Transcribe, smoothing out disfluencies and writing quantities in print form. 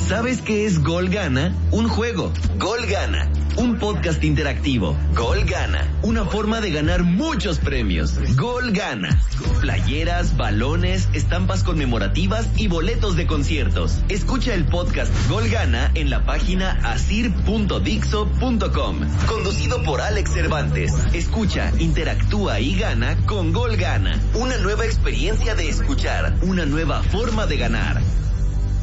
¿Sabes qué es Gol Gana? Un juego. Gol Gana. Un podcast interactivo. Gol Gana. Una forma de ganar muchos premios. Gol Gana. Playeras, balones, estampas conmemorativas y boletos de conciertos. Escucha el podcast Gol Gana en la página asir.dixo.com. Conducido por Alex Cervantes. Escucha, interactúa y gana con Gol Gana. Una nueva experiencia de escuchar. Una nueva forma de ganar.